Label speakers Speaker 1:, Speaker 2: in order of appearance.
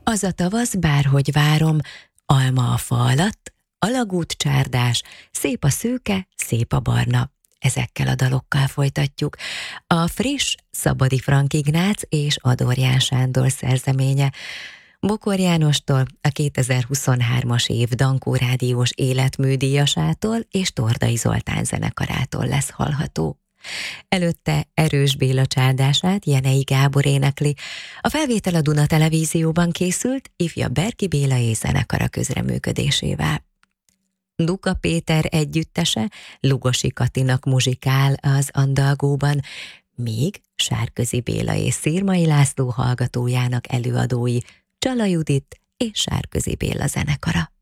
Speaker 1: Az a tavasz, bárhogy várom, alma a fa alatt, alagút csárdás, szép a szőke, szép a barna. Ezekkel a dalokkal folytatjuk. A friss Szabadi Frank Ignác és Adorján Sándor szerzeménye. Bokor Jánostól, a 2023-as év Dankó Rádiós életműdíjasától és Tordai Zoltán zenekarától lesz hallható. Előtte Erős Béla csárdását Jenei Gábor énekli. A felvétel a Duna Televízióban készült, ifja Berki Béla és zenekara közreműködésével. Duka Péter együttese Lugosi Katinak muzsikál az Andalgóban, míg Sárközi Béla és Szirmai László hallgatójának előadói Csala Judit és Sárközi Béla zenekara.